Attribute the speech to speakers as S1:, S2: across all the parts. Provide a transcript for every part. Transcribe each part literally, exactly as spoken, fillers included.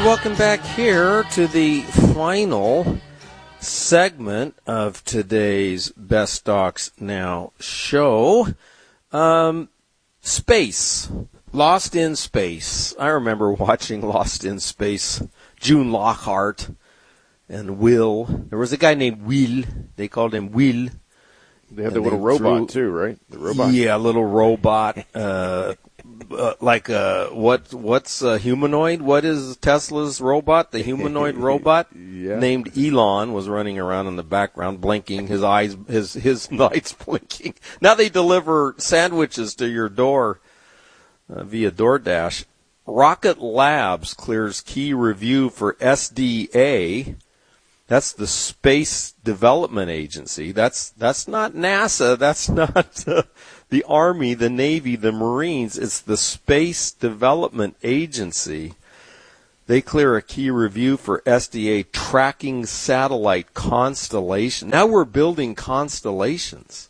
S1: welcome back here to the final segment of today's Best Stocks Now show. Um, space. Lost in Space. I remember watching Lost in Space. June Lockhart and Will. There was a guy named Will. They called him Will.
S2: They had the little robot, threw, too, right? The robot.
S1: Yeah, little robot. Uh, uh, like, uh, what, what's a humanoid? What is Tesla's robot? The humanoid robot?
S2: Yeah.
S1: Named Elon was running around in the background, blinking, his eyes, his, his lights blinking. Now they deliver sandwiches to your door uh, via DoorDash. Rocket Labs clears key review for S D A. That's the Space Development Agency. That's that's not NASA. That's not uh, the Army, the Navy, the Marines. It's the Space Development Agency. They clear a key review for S D A tracking satellite constellation. Now we're building constellations.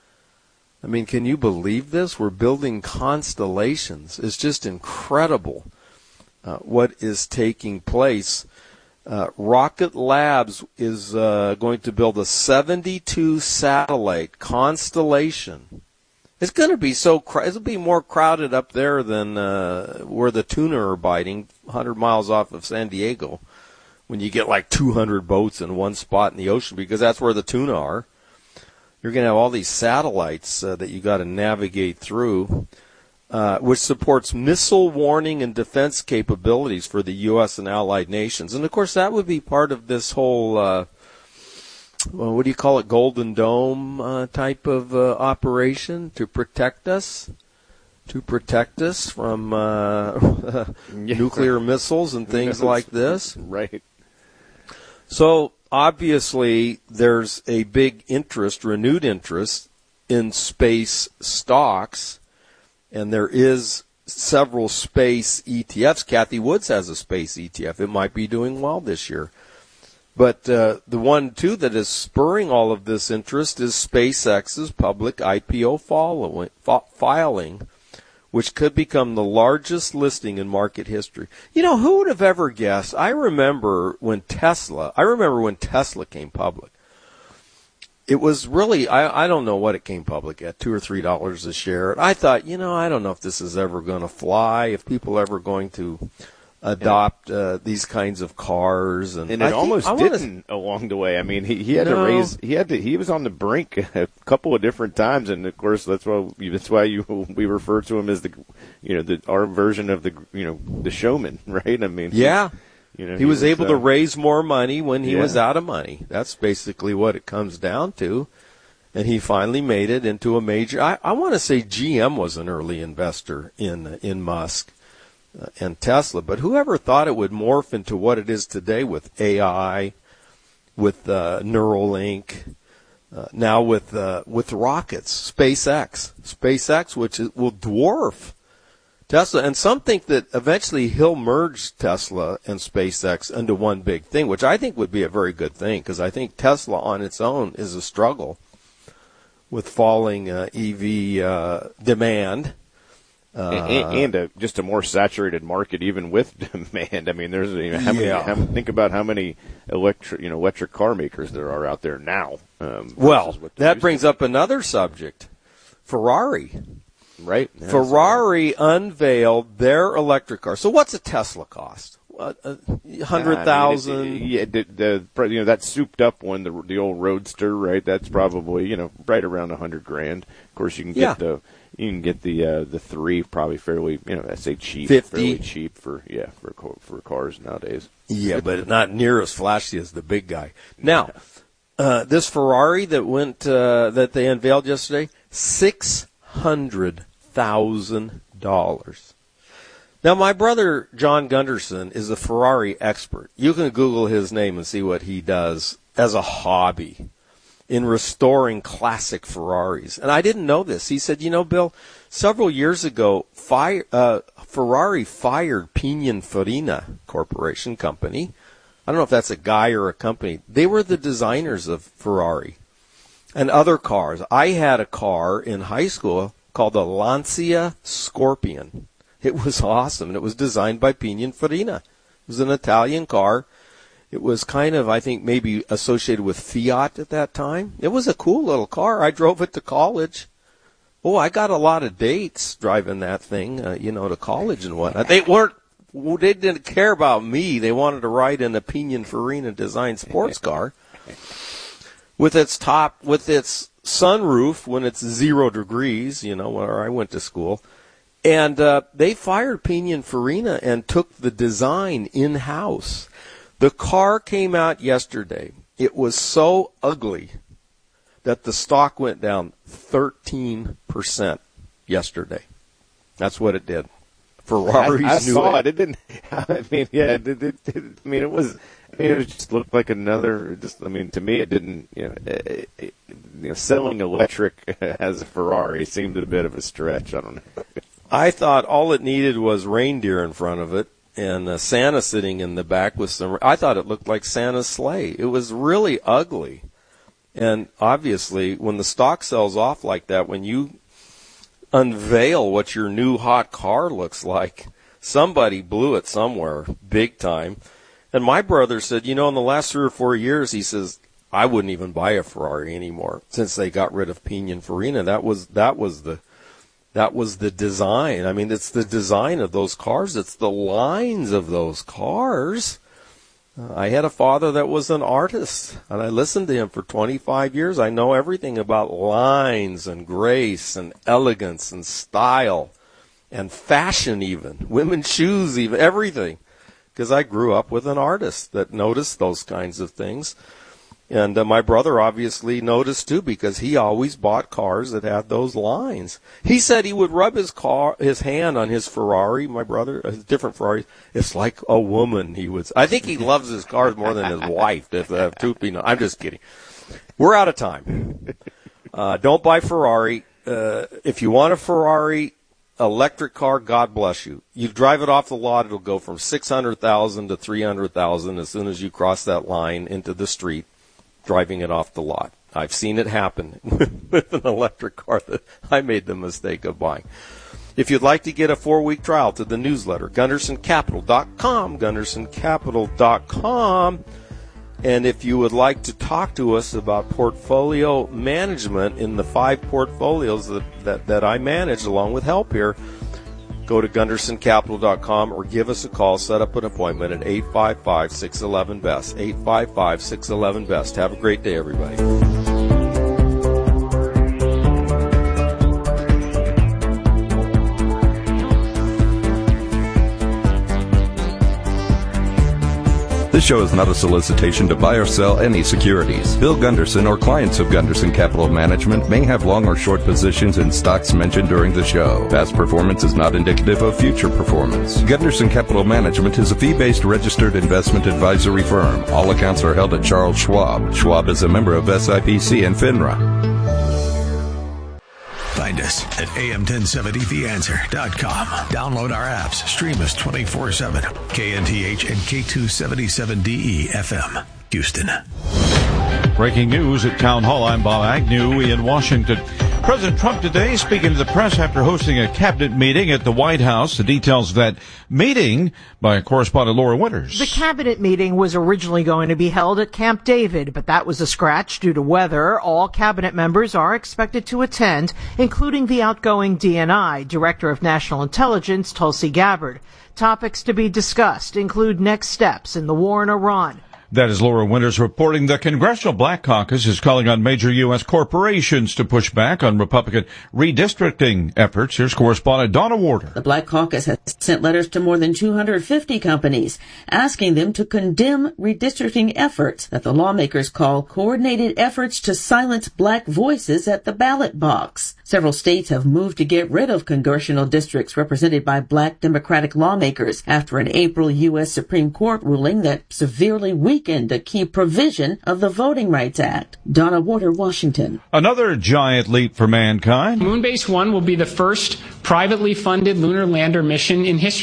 S1: I mean, can you believe this? We're building constellations. It's just incredible uh, what is taking place. Uh, Rocket Labs is uh, going to build a seventy-two satellite constellation. It's going to be so cr- it'll be more crowded up there than uh, where the tuna are biting, one hundred miles off of San Diego, when you get like two hundred boats in one spot in the ocean, because that's where the tuna are. You're going to have all these satellites uh, that you got to navigate through. Uh, which supports missile warning and defense capabilities for the U S and allied nations. And, of course, that would be part of this whole, uh, well, what do you call it, Golden Dome uh, type of uh, operation to protect us, to protect us from uh, nuclear missiles and things like this.
S2: Right.
S1: So, obviously, there's a big interest, renewed interest, in space stocks. And there is several space E T Fs. Kathy Woods has a space E T F. It might be doing well this year. But uh, the one, too, that is spurring all of this interest is SpaceX's public I P O following, f- filing, which could become the largest listing in market history. You know, who would have ever guessed? I remember when Tesla, I remember when Tesla came public. It was really, I, I don't know what it came public at, two or three dollars a share. I thought, you know, I don't know if this is ever going to fly, if people are ever going to adopt uh, these kinds of cars. And,
S2: and it
S1: I
S2: almost
S1: think,
S2: didn't wanna, along the way. I mean, he, he had
S1: no.
S2: to raise, he had to, he was on the brink a couple of different times, and of course that's why that's why you we refer to him as the, you know, the our version of the, you know, the showman, right? I mean,
S1: yeah.
S2: You know,
S1: he,
S2: he
S1: was,
S2: was
S1: able
S2: uh,
S1: to raise more money when he
S2: yeah.
S1: was out of money. That's basically what it comes down to. And he finally made it into a major. I, I want to say G M was an early investor in in Musk uh, and Tesla, but whoever thought it would morph into what it is today with A I, with uh, Neuralink, uh, now with uh, with rockets, SpaceX, SpaceX, which is, will dwarf Tesla. And some think that eventually he'll merge Tesla and SpaceX into one big thing, which I think would be a very good thing, because I think Tesla on its own is a struggle with falling uh, E V uh, demand. Uh,
S2: and and a, just a more saturated market, even with demand. I mean, there's you know, how many,
S1: yeah.
S2: how, think about how many electric, you know, electric car makers there are out there now. Um,
S1: well, that brings up another subject. Ferrari.
S2: Right. Yeah,
S1: Ferrari so. unveiled their electric car. So what's a Tesla cost? A hundred thousand.
S2: I mean, yeah, the, the you know that souped up one, the the old Roadster, right? That's probably you know right around a hundred grand. Of course, you can get
S1: yeah.
S2: the you can get the uh, the three probably fairly you know I say cheap,
S1: fifty
S2: fairly cheap for yeah for for cars nowadays.
S1: Yeah, but not near as flashy as the big guy. Now, uh, this Ferrari that went uh, that they unveiled yesterday, six hundred thousand dollars. Now, my brother, John Gunderson, is a Ferrari expert. You can Google his name and see what he does as a hobby in restoring classic Ferraris. And I didn't know this. He said, you know, Bill, several years ago, fire, uh, Ferrari fired Pininfarina Corporation Company. I don't know if that's a guy or a company. They were the designers of Ferrari and other cars. I had a car in high school called the Lancia Scorpion. It was awesome, and it was designed by Pininfarina. was an Italian car. It was kind of, I think, maybe associated with Fiat at that time. It was a cool little car. I drove it to college. Oh, I got a lot of dates driving that thing, uh, you know, to college and whatnot. They weren't, they didn't care about me. They wanted to ride in a Pininfarina design sports car with its top, with its sunroof when it's zero degrees, you know, where I went to school. And uh, they fired Pininfarina and took the design in-house. The car came out yesterday. It was so ugly that the stock went down thirteen percent yesterday. That's what it did. Ferrari's
S2: I, I
S1: new
S2: saw it. It didn't. I mean, yeah. It, it, it, I mean, it was. I mean, it just looked like another. Just. I mean, to me, it didn't. You know, it, it, you know selling electric as a Ferrari seemed a bit of a stretch. I don't know.
S1: I thought all it needed was reindeer in front of it and uh, Santa sitting in the back with some. I thought it looked like Santa's sleigh. It was really ugly. And obviously, when the stock sells off like that, when you unveil what your new hot car looks like, somebody blew it somewhere big time. And my brother said, you know, in the last three or four years, he says, I wouldn't even buy a Ferrari anymore since they got rid of Pininfarina. That was that was the that was the design. I mean, it's the design of those cars. It's the lines of those cars. Uh, I had a father that was an artist, and I listened to him for twenty-five years. I know everything about lines and grace and elegance and style and fashion even, women's shoes even, everything, because I grew up with an artist that noticed those kinds of things. And uh, my brother obviously noticed too, because he always bought cars that had those lines. He said he would rub his car, his hand on his Ferrari. My brother, a different Ferrari. It's like a woman. He would. I think he loves his cars more than his wife. If they have two, I'm just kidding. We're out of time. Uh, don't buy Ferrari. Uh, if you want a Ferrari electric car, God bless you. You drive it off the lot, it'll go from six hundred thousand to three hundred thousand as soon as you cross that line into the street. Driving it off the lot. I've seen it happen with an electric car that I made the mistake of buying. If you'd like to get a four-week trial to the newsletter, Gunderson Capital dot com, Gunderson Capital dot com. And if you would like to talk to us about portfolio management in the five portfolios that, that, that I manage along with help here, go to Gunderson Capital dot com or give us a call. Set up an appointment at eight five five, six one one, B E S T, eight five five, six one one, B E S T. Have a great day, everybody.
S3: This show is not a solicitation to buy or sell any securities. Bill Gunderson or clients of Gunderson Capital Management may have long or short positions in stocks mentioned during the show. Past performance is not indicative of future performance. Gunderson Capital Management is a fee-based registered investment advisory firm. All accounts are held at Charles Schwab. Schwab is a member of S I P C and FINRA.
S4: Find us at A M ten seventy the answer dot com. Download our apps. Stream us twenty-four seven. K N T H and K two seventy-seven D E F M, Houston.
S5: Breaking news at Town Hall. I'm Bob Agnew in Washington. President Trump today speaking to the press after hosting a cabinet meeting at the White House. The details of that meeting by correspondent Laura Winters.
S6: The cabinet meeting was originally going to be held at Camp David, but that was a scratch due to weather. All cabinet members are expected to attend, including the outgoing D N I, Director of National Intelligence, Tulsi Gabbard. Topics to be discussed include next steps in the war in Iran.
S5: That is Laura Winters reporting. The Congressional Black Caucus is calling on major U S corporations to push back on Republican redistricting efforts. Here's correspondent Donna Warder.
S7: The Black Caucus has sent letters to more than two hundred fifty companies asking them to condemn redistricting efforts that the lawmakers call coordinated efforts to silence black voices at the ballot box. Several states have moved to get rid of congressional districts represented by black Democratic lawmakers after an April U S Supreme Court ruling that severely weakened a key provision of the Voting Rights Act. Donna Warder, Washington.
S5: Another giant leap for mankind.
S8: Moonbase one will be the first privately funded lunar lander mission in history.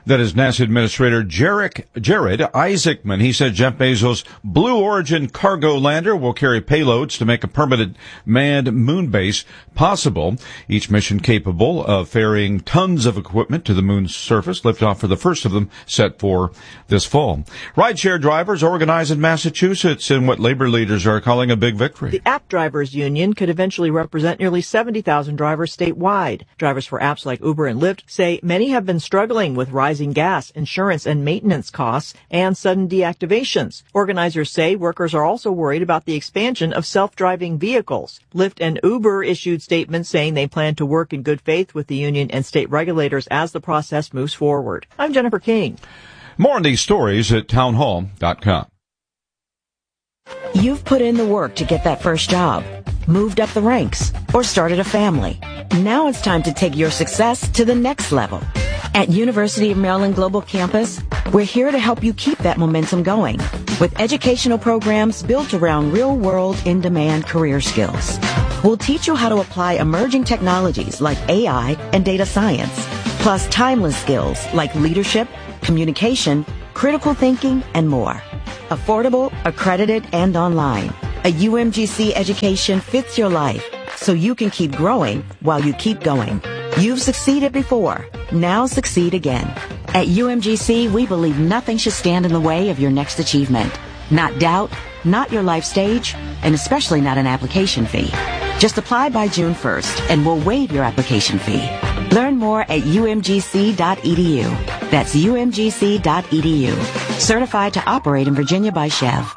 S5: That is NASA Administrator Jared, Jared Isaacman. He said Jeff Bezos' Blue Origin cargo lander will carry payloads to make a permanent manned moon base possible. Each mission capable of ferrying tons of equipment to the moon's surface. Liftoff for the first of them set for this fall. Rideshare drivers organize in Massachusetts in what labor leaders are calling a big victory.
S8: The App Drivers Union could eventually represent nearly seventy thousand drivers statewide. Drivers for apps like Uber and Lyft say many have been struggling with rising gas, insurance, and maintenance costs and sudden deactivations. Organizers say workers are also worried about the expansion of self-driving vehicles. Lyft and Uber issued statements saying they plan to work in good faith with the union and state regulators as the process moves forward. I'm Jennifer King.
S5: More on these stories at townhall dot com.
S9: You've put in the work to get that first job, moved up the ranks, or started a family. Now it's time to take your success to the next level. At University of Maryland Global Campus, we're here to help you keep that momentum going with educational programs built around real-world, in-demand career skills. We'll teach you how to apply emerging technologies like A I and data science, plus timeless skills like leadership, communication, critical thinking, and more. Affordable, accredited, and online. A U M G C education fits your life so you can keep growing while you keep going. You've succeeded before. Now succeed again. At U M G C, we believe nothing should stand in the way of your next achievement. Not doubt, not your life stage, and especially not an application fee. Just apply by June first, and we'll waive your application fee. Learn more at U M G C dot E D U. That's U M G C dot E D U. Certified to operate in Virginia by Chev.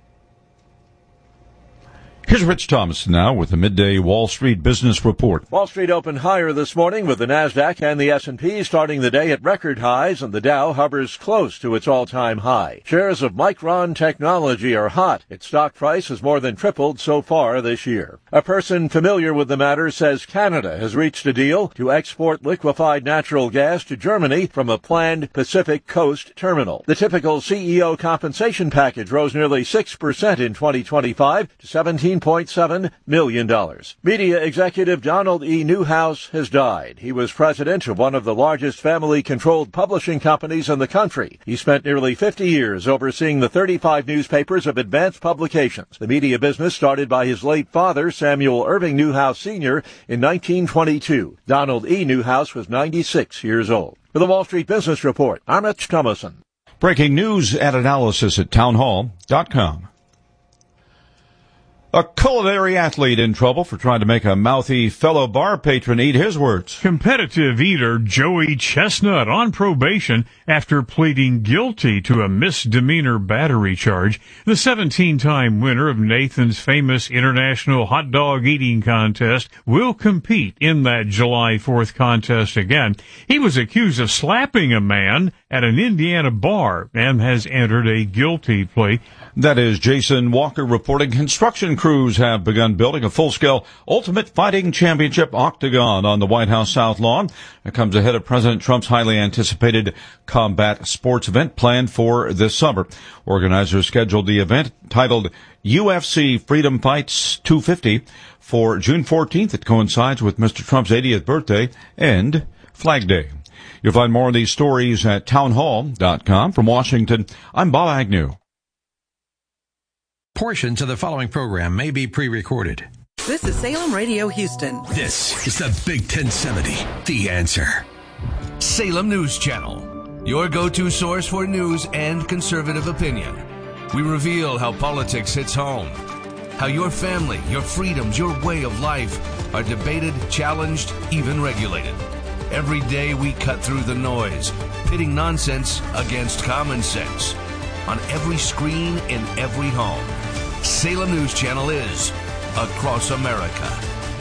S5: Here's Rich Thomas now with the midday Wall Street Business Report.
S10: Wall Street opened higher this morning with the Nasdaq and the S and P starting the day at record highs, and the Dow hovers close to its all-time high. Shares of Micron Technology are hot. Its stock price has more than tripled so far this year. A person familiar with the matter says Canada has reached a deal to export liquefied natural gas to Germany from a planned Pacific Coast terminal. The typical C E O compensation package rose nearly six percent in twenty twenty-five to seventeen point seven million dollars. Media executive Donald E. Newhouse has died. He was president of one of the largest family-controlled publishing companies in the country. He spent nearly fifty years overseeing the thirty-five newspapers of Advanced Publications. The media business started by his late father, Samuel Irving Newhouse Senior, in nineteen twenty-two. Donald E. Newhouse was ninety-six years old. For the Wall Street Business Report, I'm Rich Thomason.
S5: Breaking news and analysis at townhall dot com. A culinary athlete in trouble for trying to make a mouthy fellow bar patron eat his words.
S11: Competitive eater Joey Chestnut on probation after pleading guilty to a misdemeanor battery charge. The seventeen-time winner of Nathan's famous international hot dog eating contest will compete in that July fourth contest again. He was accused of slapping a man at an Indiana bar and has entered a guilty plea.
S5: That is Jason Walker reporting. Construction crews have begun building a full-scale Ultimate Fighting Championship octagon on the White House South Lawn. It comes ahead of President Trump's highly anticipated combat sports event planned for this summer. Organizers scheduled the event titled U F C Freedom Fights two fifty for June fourteenth. It coincides with Mister Trump's eightieth birthday and Flag Day. You'll find more of these stories at townhall dot com. From Washington, I'm Bob Agnew.
S12: Portions of the following program may be pre-recorded.
S13: This is Salem Radio Houston.
S4: This is the Big ten seventy, The Answer.
S14: Salem News Channel, your go-to source for news and conservative opinion. We reveal how politics hits home, how your family, your freedoms, your way of life are debated, challenged, even regulated. Every day we cut through the noise, pitting nonsense against common sense. On every screen, in every home, Salem News Channel is across America.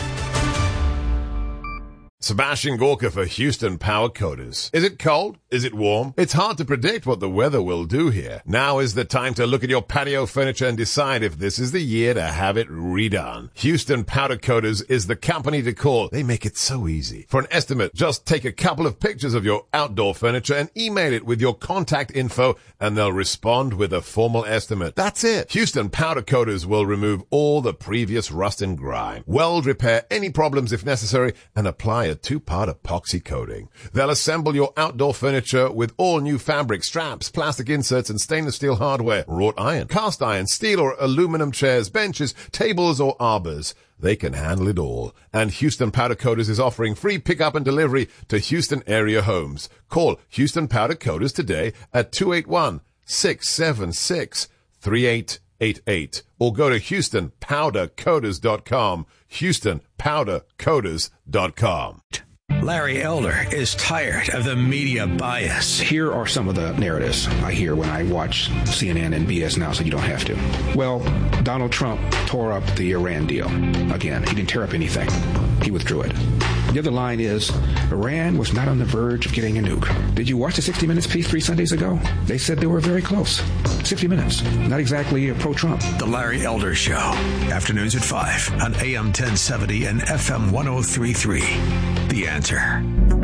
S15: Sebastian Gorka for Houston Power Coaters. Is it cold? Is it warm? It's hard to predict what the weather will do here. Now is the time to look at your patio furniture and decide if this is the year to have it redone. Houston Powder Coaters is the company to call. They make it so easy. For an estimate, just take a couple of pictures of your outdoor furniture and email it with your contact info, and they'll respond with a formal estimate. That's it. Houston Powder Coaters will remove all the previous rust and grime, weld, repair any problems if necessary, and apply a two-part epoxy coating. They'll assemble your outdoor furniture with all new fabric, straps, plastic inserts, and stainless steel hardware, wrought iron, cast iron, steel or aluminum chairs, benches, tables, or arbors. They can handle it all. And Houston Powder Coaters is offering free pickup and delivery to Houston area homes. Call Houston Powder Coaters today at two eight one, six seven six, three eight eight eight or go to Houston Powder Coaters dot com. Houston Powder Coaters dot com.
S12: Larry Elder is tired of the media bias.
S16: Here are some of the narratives I hear when I watch C N N and B S Now, so you don't have to. Well, Donald Trump tore up the Iran deal. Again, he didn't tear up anything. He withdrew it. The other line is, Iran was not on the verge of getting a nuke. Did you watch the sixty minutes piece three Sundays ago? They said they were very close. sixty minutes. Not exactly pro-Trump.
S12: The Larry Elder Show. Afternoons at five on A M ten seventy and F M ten thirty-three. The Answer.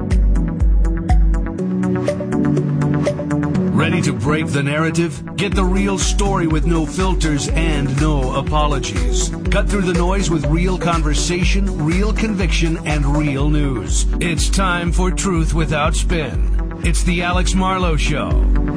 S14: Ready to break the narrative? Get the real story with no filters and no apologies. Cut through the noise with real conversation, real conviction, and real news. It's time for Truth Without Spin. It's the Alex Marlowe Show.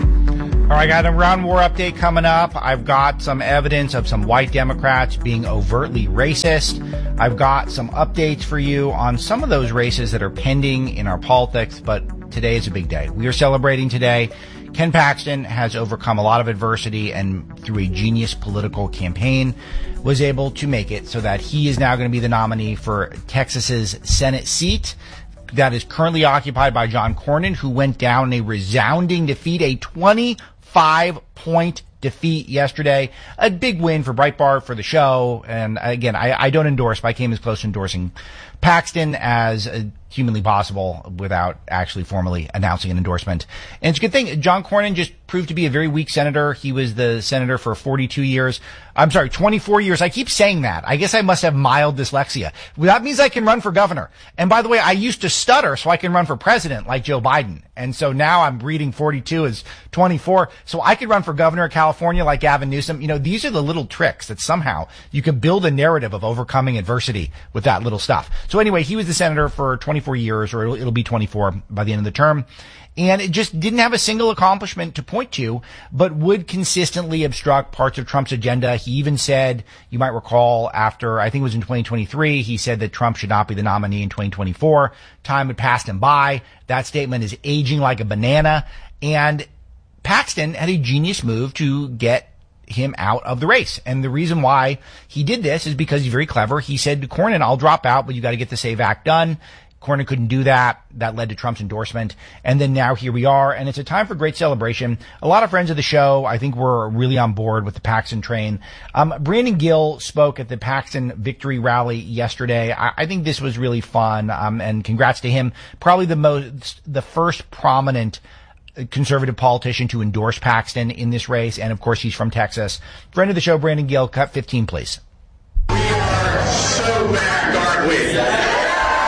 S17: All right, got a round war update coming up. I've got some evidence of some white Democrats being overtly racist. I've got some updates for you on some of those races that are pending in our politics, but today is a big day. We are celebrating today. Ken Paxton has overcome a lot of adversity and through a genius political campaign was able to make it so that he is now going to be the nominee for Texas's Senate seat. That is currently occupied by John Cornyn, who went down in a resounding defeat, a twenty-five point defeat yesterday. A big win for Breitbart, for the show. And again, I, I don't endorse, but I came as close to endorsing Paxton as uh, humanly possible without actually formally announcing an endorsement. And it's a good thing. John Cornyn just proved to be a very weak senator. He was the senator for forty-two years. I'm sorry, twenty-four years. I keep saying that. I guess I must have mild dyslexia. That means I can run for governor. And by the way, I used to stutter so I can run for president like Joe Biden. And so now I'm reading forty-two as twenty-four. So I could run for governor of California like Gavin Newsom. You know, these are the little tricks that somehow you can build a narrative of overcoming adversity with that little stuff. So anyway, he was the senator for twenty-four years, or it'll, it'll be twenty-four by the end of the term. And it just didn't have a single accomplishment to point to, but would consistently obstruct parts of Trump's agenda. He even said, you might recall after, I think it was in twenty twenty-three, he said that Trump should not be the nominee in twenty twenty-four. Time had passed him by. That statement is aging like a banana. And Paxton had a genius move to get him out of the race. And the reason why he did this is because he's very clever. He said to Cornyn, I'll drop out, but you got to get the SAVE Act done. Cornyn couldn't do that. That led to Trump's endorsement. And then now here we are. And it's a time for great celebration. A lot of friends of the show, I think, were really on board with the Paxton train. Um, Brandon Gill spoke at the Paxton victory rally yesterday. I, I think this was really fun. Um, and congrats to him. Probably the most, the first prominent conservative politician to endorse Paxton in this race. And of course, he's from Texas. Friend of the show, Brandon Gill, cut fifteen, please.
S18: We are so back, aren't we?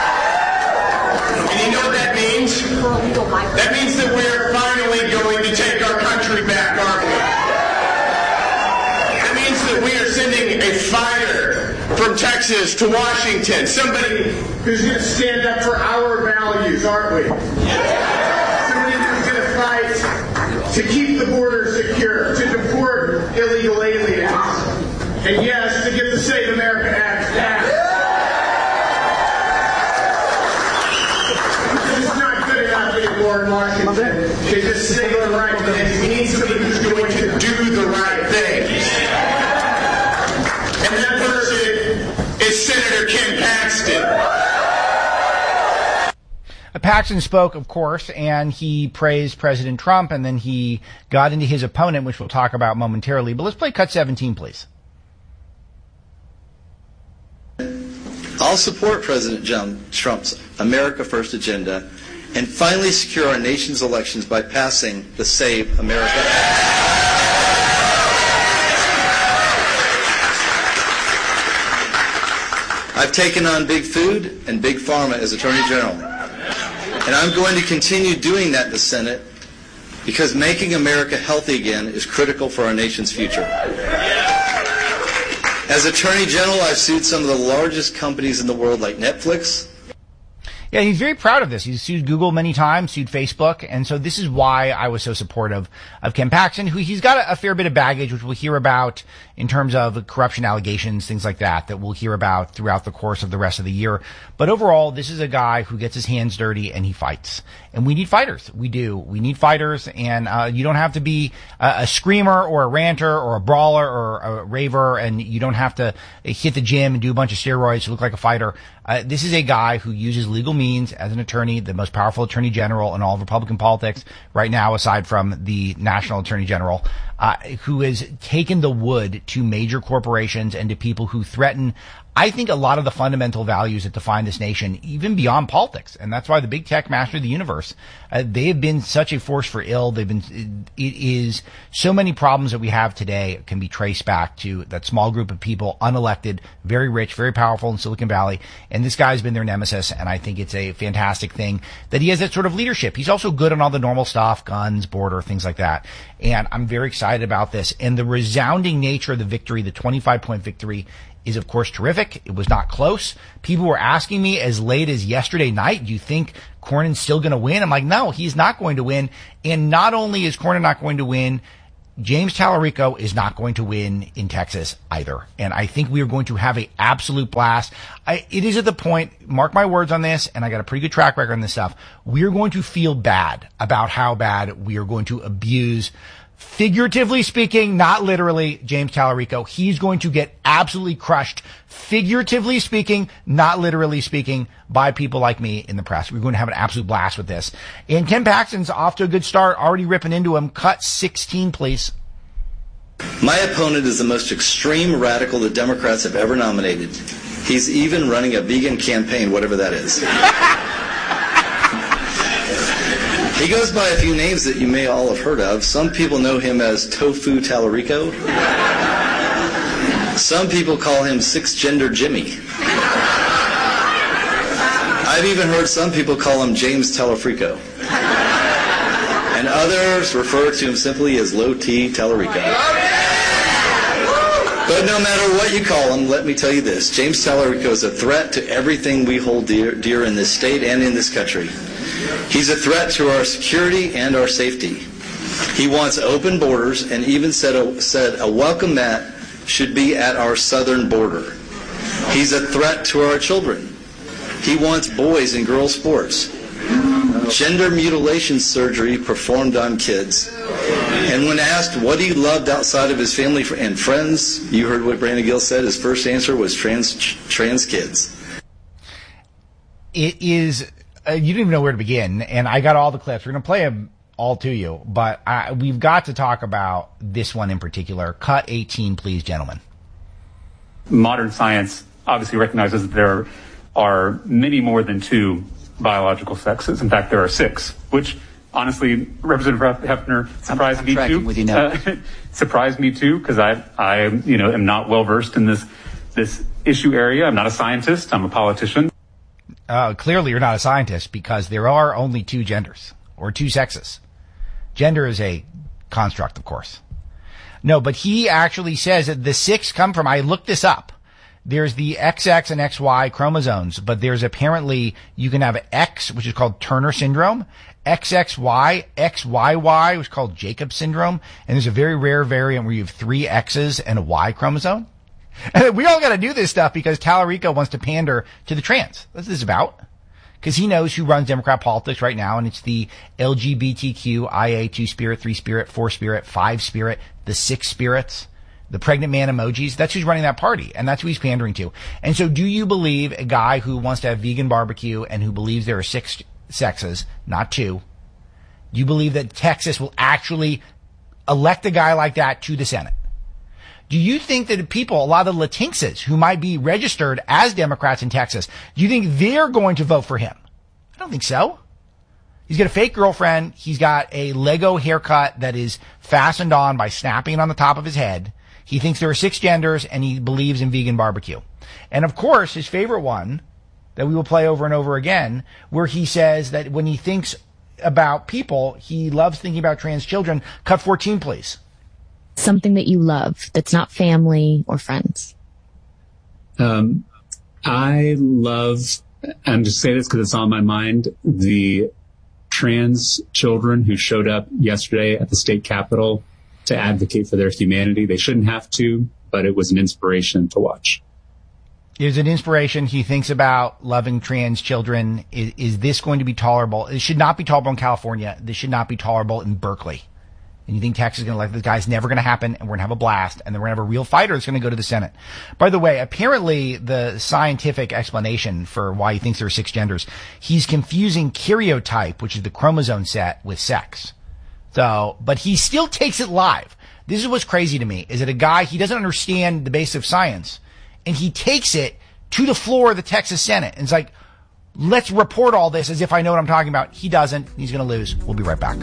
S18: And you know what that means? That means that we're finally going to take our country back, aren't we? That means that we are sending a fighter from Texas to Washington, somebody who's going to stand up for our values, aren't we? Somebody who's going to fight to keep the border secure, to deport illegal aliens, and yes, to get the Save America Act passed. In Washington, they just say the right thing. We need somebody who's going to do the right things. And that person is Senator Ken Paxton.
S17: Paxton spoke, of course, and he praised President Trump, and then he got into his opponent, which we'll talk about momentarily. But let's play cut seventeen, please.
S19: I'll support President John Trump's America First agenda and finally secure our nation's elections by passing the Save America Act. I've taken on Big Food and Big Pharma as Attorney General, and I'm going to continue doing that in the Senate because making America healthy again is critical for our nation's future. As Attorney General, I've sued some of the largest companies in the world like Netflix.
S17: Yeah, he's very proud of this. He's sued Google many times, sued Facebook, and so this is why I was so supportive of Ken Paxton, who he's got a, a fair bit of baggage, which we'll hear about in terms of corruption allegations, things like that, that we'll hear about throughout the course of the rest of the year. But overall, this is a guy who gets his hands dirty and he fights. And we need fighters. We do. We need fighters, and uh, you don't have to be a, a screamer or a ranter or a brawler or a raver, and you don't have to hit the gym and do a bunch of steroids to look like a fighter. Uh, this is a guy who uses legal means as an attorney, the most powerful attorney general in all of Republican politics right now, aside from the national attorney general, uh, who has taken the wood to major corporations and to people who threaten, I think, a lot of the fundamental values that define this nation, even beyond politics. And that's why the big tech master of the universe, uh, they have been such a force for ill. They've been, it is so many problems that we have today can be traced back to that small group of people, unelected, very rich, very powerful in Silicon Valley. And this guy's been their nemesis. And I think it's a fantastic thing that he has that sort of leadership. He's also good on all the normal stuff, guns, border, things like that. And I'm very excited about this. And the resounding nature of the victory, the twenty-five point victory, is of course terrific. It was not close. People were asking me as late as yesterday night, do you think Cornyn's still going to win? I'm like, no, he's not going to win. And not only is Cornyn not going to win, James Talarico is not going to win in Texas either. And I think we are going to have an absolute blast. I, it is at the point, mark my words on this, and I got a pretty good track record on this stuff, we are going to feel bad about how bad we are going to abuse, figuratively speaking, not literally, James Talarico. He's going to get absolutely crushed, figuratively speaking, not literally speaking, by people like me in the press. We're going to have an absolute blast with this. And Ken Paxton's off to a good start, already ripping into him. Cut sixteen, please.
S19: My opponent is the most extreme radical the Democrats have ever nominated. He's even running a vegan campaign, whatever that is. He goes by a few names that you may all have heard of. Some people know him as Tofu Talarico. Some people call him Six-Gender Jimmy. I've even heard some people call him James Talafrico. And others refer to him simply as Low T Talarico. But no matter what you call him, let me tell you this. James Talarico is a threat to everything we hold dear, dear in this state and in this country. He's a threat to our security and our safety. He wants open borders and even said a, said a welcome mat should be at our southern border. He's a threat to our children. He wants boys and girls sports, gender mutilation surgery performed on kids. And when asked what he loved outside of his family and friends, you heard what Brandon Gill said. His first answer was trans trans kids.
S17: It is... Uh, you didn't even know where to begin, and I got all the clips. We're going to play them all to you, but I, we've got to talk about this one in particular. Cut eighteen, please, gentlemen.
S20: Modern science obviously recognizes that there are many more than two biological sexes. In fact, there are six, which honestly, Representative Hefner surprised
S21: I'm, I'm
S20: me too.
S21: With you now.
S20: Uh, surprised me too, because I, I, you know, am not well versed in this this issue area. I'm not a scientist. I'm a politician.
S17: Uh, clearly you're not a scientist, because there are only two genders, or two sexes. Gender is a construct, of course. No, but he actually says that the six come from, I looked this up. There's the X X and X Y chromosomes, but there's apparently, you can have X, which is called Turner syndrome, X X Y, X Y Y, which is called Jacob syndrome, and there's a very rare variant where you have three X's and a Y chromosome. And we all got to do this stuff because Talarico wants to pander to the trans. That's what this is about. Because he knows who runs Democrat politics right now, and it's the L G B T Q I A two spirit, three spirit, four spirit, five spirit, the six spirits, the pregnant man emojis. That's who's running that party, and that's who he's pandering to. And so do you believe a guy who wants to have vegan barbecue and who believes there are six sexes, not two, do you believe that Texas will actually elect a guy like that to the Senate? Do you think that people, a lot of the Latinxes who might be registered as Democrats in Texas, do you think they're going to vote for him? I don't think so. He's got a fake girlfriend. He's got a Lego haircut that is fastened on by snapping on the top of his head. He thinks there are six genders, and he believes in vegan barbecue. And of course, his favorite one that we will play over and over again, where he says that when he thinks about people, he loves thinking about trans children. Cut fourteen, please.
S22: Something that you love that's not family or friends.
S23: Um, I love
S2: I'm just saying this because it's on my mind, the trans children who showed up yesterday at the state capitol to advocate for their humanity. They shouldn't have to, but it was an inspiration to watch.
S17: It was an inspiration. He thinks about loving trans children. Is, is this going to be tolerable? It should not be tolerable in California. This should not be tolerable in Berkeley. And you think Texas is going to like this guy's never going to happen, and we're going to have a blast, and then we're going to have a real fighter that's going to go to the Senate. By the way, apparently the scientific explanation for why he thinks there are six genders, he's confusing karyotype, which is the chromosome set, with sex. So, but he still takes it live. This is what's crazy to me, is that a guy, he doesn't understand the basics of science, and he takes it to the floor of the Texas Senate, and it's like, let's report all this as if I know what I'm talking about. He doesn't. He's going to lose. We'll be right back.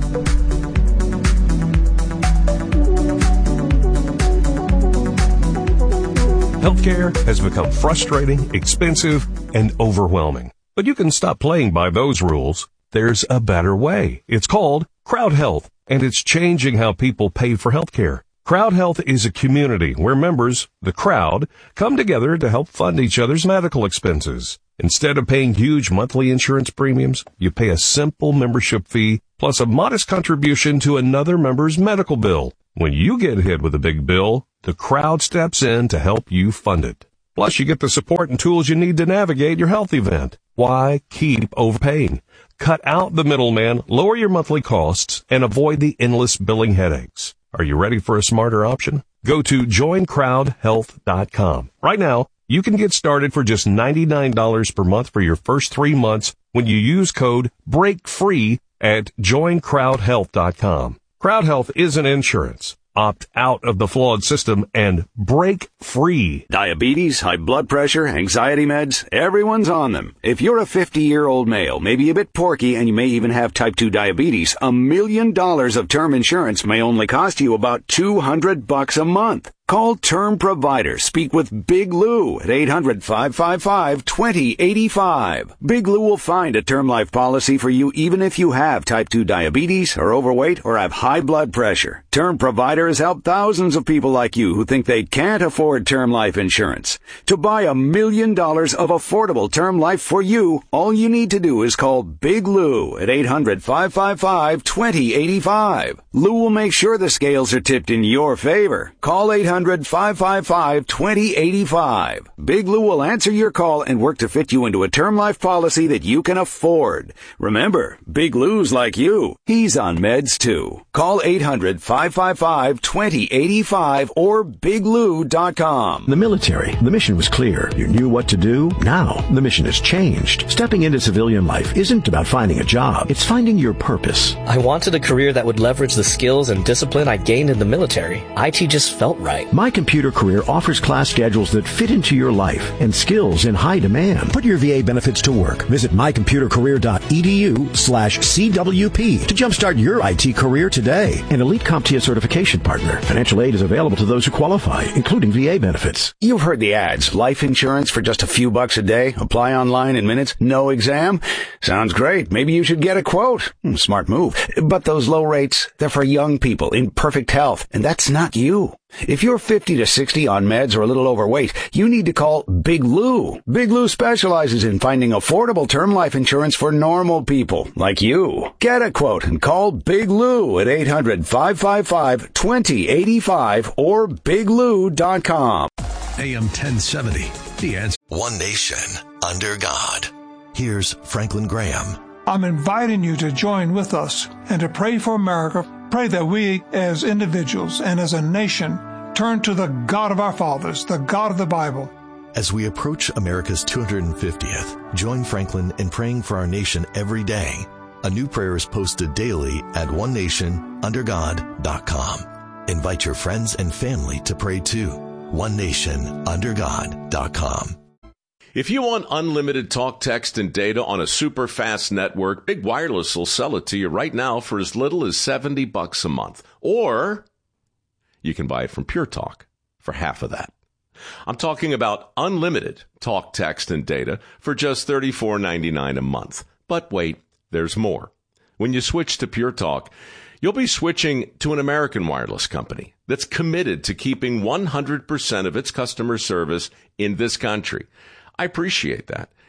S21: Healthcare has become frustrating, expensive, and overwhelming. But you can stop playing by those rules. There's a better way. It's called Crowd Health, and it's changing how people pay for healthcare. Crowd Health is a community where members, the crowd, come together to help fund each other's medical expenses. Instead of paying huge monthly insurance premiums, you pay a simple membership fee plus a modest contribution to another member's medical bill. When you get hit with a big bill, the crowd steps in to help you fund it. Plus, you get the support and tools you need to navigate your health event. Why keep overpaying? Cut out the middleman, lower your monthly costs, and avoid the endless billing headaches. Are you ready for a smarter option? Go to join crowd health dot com. Right now, you can get started for just ninety-nine dollars per month for your first three months when you use code BREAKFREE at join crowd health dot com. Crowd Health isn't insurance. Opt out of the flawed system and break free.
S23: Diabetes, high blood pressure, anxiety meds, everyone's on them. If you're a fifty-year-old male, maybe a bit porky, and you may even have type two diabetes, a million dollars of term insurance may only cost you about two hundred bucks a month. Call Term Provider. Speak with Big Lou at eight hundred, five five five, two zero eight five. Big Lou will find a term life policy for you even if you have type two diabetes, are overweight, or have high blood pressure. Term Provider has helped thousands of people like you who think they can't afford term life insurance. To buy a million dollars of affordable term life for you, all you need to do is call Big Lou at eight hundred, five five five, two zero eight five. Lou will make sure the scales are tipped in your favor. Call eight hundred, five five five, two zero eight five. Big Lou will answer your call and work to fit you into a term life policy that you can afford. Remember, Big Lou's like you. He's on meds too. Call eight hundred, five five five, two zero eight five or big lou dot com.
S24: The military, the mission was clear. You knew what to do. Now, the mission has changed. Stepping into civilian life isn't about finding a job. It's finding your purpose.
S25: I wanted a career that would leverage the skills and discipline I gained in the military. I T just felt right.
S24: My Computer Career offers class schedules that fit into your life and skills in high demand. Put your V A benefits to work. Visit my computer career dot e d u slash C W P to jumpstart your I T career today. An elite CompTIA certification partner. Financial aid is available to those who qualify, including V A benefits.
S23: You've heard the ads. Life insurance for just a few bucks a day. Apply online in minutes. No exam. Sounds great. Maybe you should get a quote. Smart move. But those low rates, they're for young people in perfect health, and that's not you. If you're fifty to sixty on meds or a little overweight, you need to call Big Lou. Big Lou specializes in finding affordable term life insurance for normal people like you. Get a quote and call Big Lou at eight hundred, five five five, two zero eight five or big lou dot com.
S12: A M ten seventy, The Answer.
S26: One nation under God. Here's Franklin Graham.
S27: I'm inviting you to join with us and to pray for America. Pray that we as individuals and as a nation turn to the God of our fathers, the God of the Bible.
S26: As we approach America's two hundred fiftieth, join Franklin in praying for our nation every day. A new prayer is posted daily at one nation under god dot com. Invite your friends and family to pray too. one nation under god dot com.
S28: If you want unlimited talk, text, and data on a super fast network, Big Wireless will sell it to you right now for as little as seventy bucks a month. Or you can buy it from Pure Talk for half of that. I'm talking about unlimited talk, text, and data for just thirty-four ninety-nine a month. But wait, there's more. When you switch to Pure Talk, you'll be switching to an American wireless company that's committed to keeping one hundred percent of its customer service in this country. I appreciate that.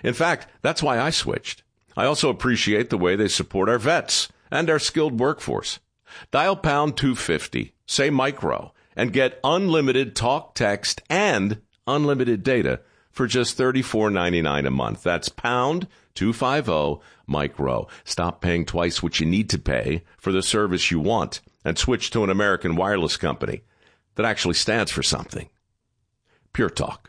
S28: In fact, that's why I switched. I also appreciate the way they support our vets and our skilled workforce. Dial pound two fifty, say micro, and get unlimited talk, text, and unlimited data for just thirty-four ninety-nine a month. That's pound two fifty micro. Stop paying twice what you need to pay for the service you want and switch to an American wireless company that actually stands for something. Pure Talk.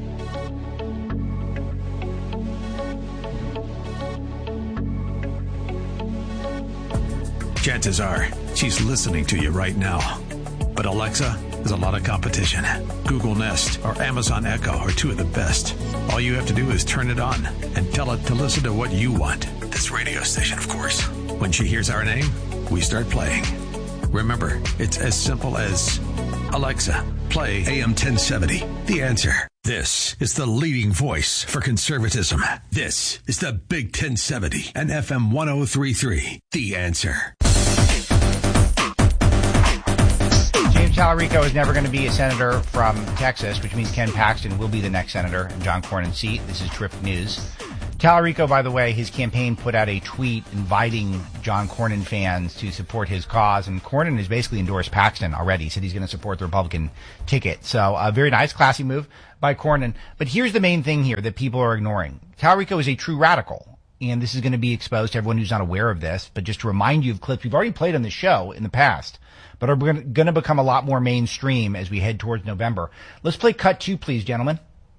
S12: Chances are she's listening to you right now. But Alexa has a lot of competition. Google Nest or Amazon Echo are two of the best. All you have to do is turn it on and tell it to listen to what you want. This radio station, of course. When she hears our name, we start playing. Remember, it's as simple as, Alexa, play A M ten seventy. The Answer. This is the leading voice for conservatism. This is the Big ten seventy and F M ten thirty-three. The Answer.
S17: James Tallarico is never going to be a senator from Texas, which means Ken Paxton will be the next senator in John Cornyn's seat. This is terrific news. Tallarico, by the way, his campaign put out a tweet inviting John Cornyn fans to support his cause, and Cornyn has basically endorsed Paxton already. He said he's going to support the Republican ticket. So a very nice, classy move by Cornyn. But here's the main thing here that people are ignoring. Tallarico is a true radical, and this is going to be exposed to everyone who's not aware of this. But just to remind you of clips we've already played on the show in the past, but are going to become a lot more mainstream as we head towards November. Let's play cut two, please, gentlemen.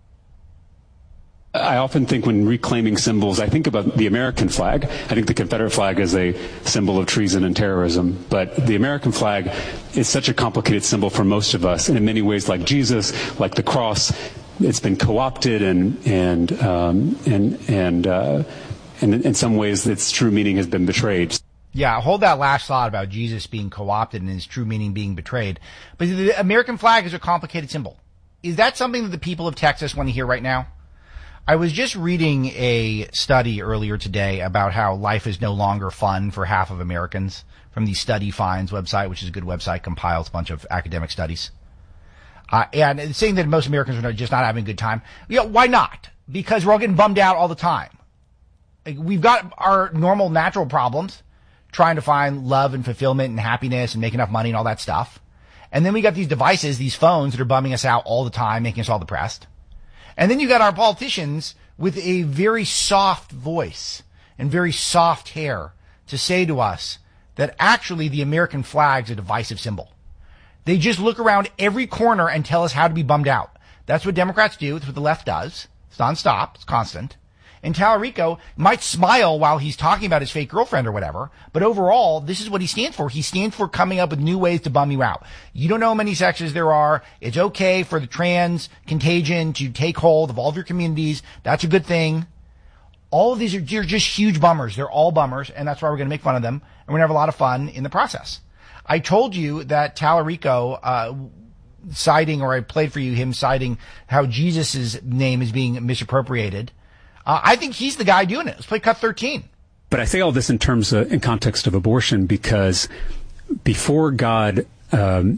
S2: I often think when reclaiming symbols, I think about the American flag. I think the Confederate flag is a symbol of treason and terrorism. But the American flag is such a complicated symbol for most of us. And in many ways, like Jesus, like the cross, it's been co-opted and, and, um, and, and, uh, and in some ways its true meaning has been betrayed.
S17: Yeah, hold that last thought about Jesus being co-opted and his true meaning being betrayed. But the American flag is a complicated symbol. Is that something that the people of Texas want to hear right now? I was just reading a study earlier today about how life is no longer fun for half of Americans from the Study Finds website, which is a good website, compiles a bunch of academic studies. Uh, and saying that most Americans are just not having a good time. Yeah, why not? Because we're all getting bummed out all the time. Like, we've got our normal natural problems, trying to find love and fulfillment and happiness and make enough money and all that stuff. And then we got these devices, these phones that are bumming us out all the time, making us all depressed. And then you got our politicians with a very soft voice and very soft hair to say to us that actually the American flag's a divisive symbol. They just look around every corner and tell us how to be bummed out. That's what Democrats do. That's what the left does. It's nonstop. It's constant. And Tallarico might smile while he's talking about his fake girlfriend or whatever, but overall, this is what he stands for. He stands for coming up with new ways to bum you out. You don't know how many sexes there are. It's okay for the trans contagion to take hold of all of your communities. That's a good thing. All of these are they're just huge bummers. They're all bummers, and that's why we're going to make fun of them, and we're going to have a lot of fun in the process. I told you that Tallarico, uh, citing, or I played for you him citing how Jesus' name is being misappropriated. Uh, I think he's the guy doing it. Let's play cut thirteen.
S2: But I say all this in terms of, in context of abortion, because before God um,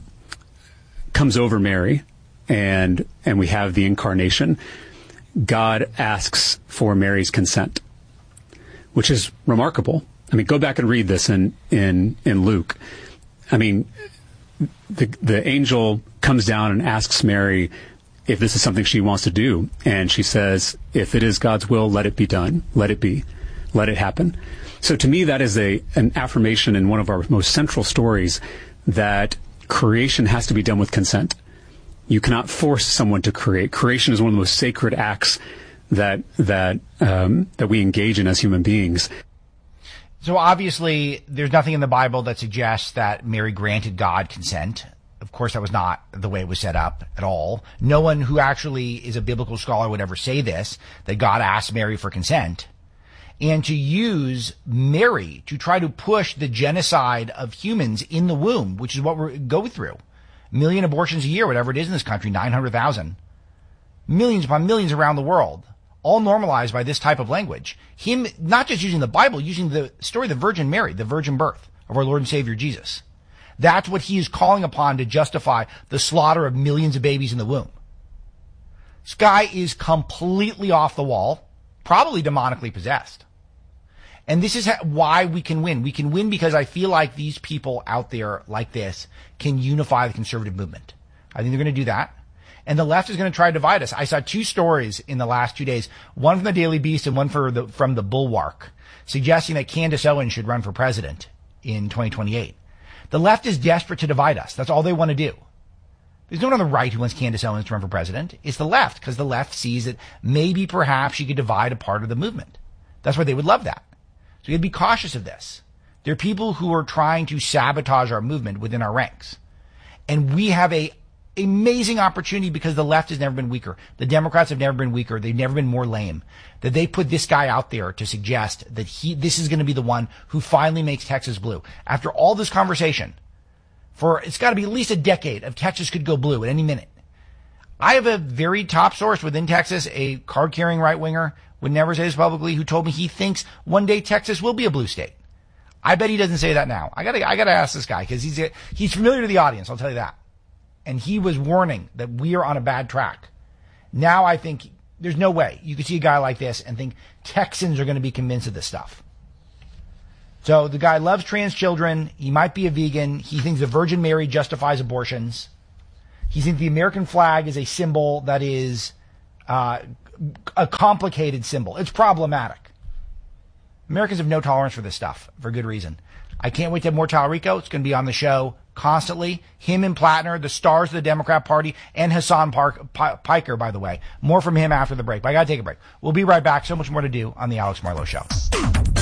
S2: comes over Mary and and we have the incarnation, God asks for Mary's consent, which is remarkable. I mean, go back and read this in in in Luke. I mean, the the angel comes down and asks Mary if this is something she wants to do. And she says, if it is God's will, let it be done. Let it be. Let it happen. So to me, that is a an affirmation in one of our most central stories that creation has to be done with consent. You cannot force someone to create. Creation is one of the most sacred acts that that um, that we engage in as human beings.
S17: So obviously, there's nothing in the Bible that suggests that Mary granted God consent. Of course, that was not the way it was set up at all. No one who actually is a biblical scholar would ever say this, that God asked Mary for consent. And to use Mary to try to push the genocide of humans in the womb, which is what we're going through. A million abortions a year, whatever it is in this country, nine hundred thousand. Millions upon millions around the world, all normalized by this type of language. Him not just using the Bible, using the story of the Virgin Mary, the virgin birth of our Lord and Savior Jesus. That's what he is calling upon to justify the slaughter of millions of babies in the womb. This guy is completely off the wall, probably demonically possessed. And this is why we can win. We can win because I feel like these people out there like this can unify the conservative movement. I think they're going to do that. And the left is going to try to divide us. I saw two stories in the last two days, one from the Daily Beast and one for the, from the Bulwark, suggesting that Candace Owens should run for president in twenty twenty-eight. The left is desperate to divide us. That's all they want to do. There's no one on the right who wants Candace Owens to run for president. It's the left, because the left sees that maybe perhaps she could divide a part of the movement. That's why they would love that. So you got to be cautious of this. There are people who are trying to sabotage our movement within our ranks. And we have a amazing opportunity because the left has never been weaker. The Democrats have never been weaker. They've never been more lame. That they put this guy out there to suggest that he, this is going to be the one who finally makes Texas blue. After all this conversation, for it's got to be at least a decade of Texas could go blue at any minute. I have a very top source within Texas, a card-carrying right-winger, would never say this publicly, who told me he thinks one day Texas will be a blue state. I bet he doesn't say that now. I gotta, I gotta ask this guy because he's a, he's familiar to the audience. I'll tell you that. And he was warning that we are on a bad track. Now I think there's no way you could see a guy like this and think Texans are going to be convinced of this stuff. So the guy loves trans children. He might be a vegan. He thinks the Virgin Mary justifies abortions. He thinks the American flag is a symbol that is uh, a complicated symbol. It's problematic. Americans have no tolerance for this stuff for good reason. I can't wait to have more Talarico. It's going to be on the show constantly. Him and Plattner, the stars of the Democrat Party, and Hassan Park, P- Piker, by the way. More from him after the break. But I got to take a break. We'll be right back. So much more to do on the Alex Marlowe Show.